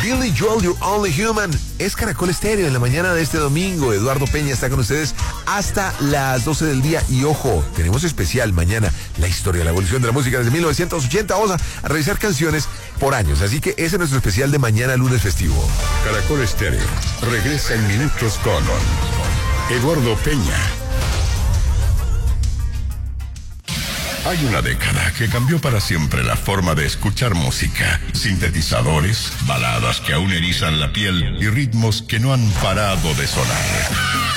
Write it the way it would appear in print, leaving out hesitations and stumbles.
Billy Joel, You're Only Human. Es Caracol Estéreo en la mañana de este domingo. Eduardo Peña está con ustedes hasta las 12 del día. Y ojo, tenemos especial mañana, la historia, la evolución de la música desde 1980. Vamos a revisar canciones por años. Así que ese es nuestro especial de mañana, lunes festivo. Caracol Estéreo regresa en minutos con Eduardo Peña. Hay una década que cambió para siempre la forma de escuchar música. Sintetizadores, baladas que aún erizan la piel y ritmos que no han parado de sonar.